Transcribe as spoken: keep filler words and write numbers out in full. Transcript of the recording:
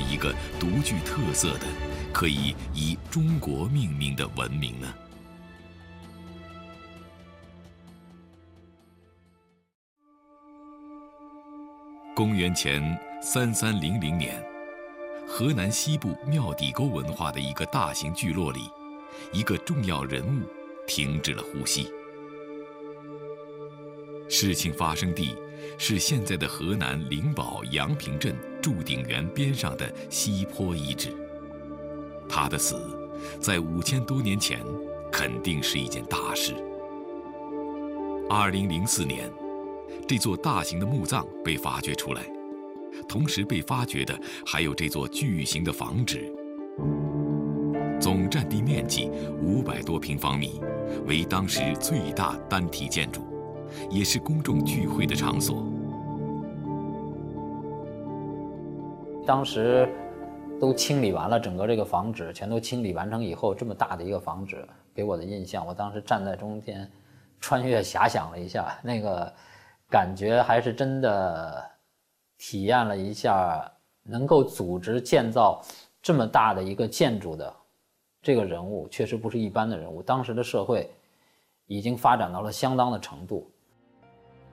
一个独具特色的、可以以中国命名的文明呢？公元前三三零零年，河南西部庙底沟文化的一个大型聚落里，一个重要人物停止了呼吸。事情发生地是现在的河南灵宝阳平镇祝鼎园边上的西坡遗址。他的死，在五千多年前肯定是一件大事。二零零四年，这座大型的墓葬被发掘出来，同时被发掘的还有这座巨型的房址，总占地面积五百多平方米，为当时最大单体建筑，也是公众聚会的场所。 当时都清理完了，整个这个房址全都清理完成以后，这么大的一个房址，给我的印象，我当时站在中间，穿越遐想了一下，那个感觉还是真的体验了一下能够组织建造这么大的一个建筑的这个人物，确实不是一般的人物。当时的社会已经发展到了相当的程度，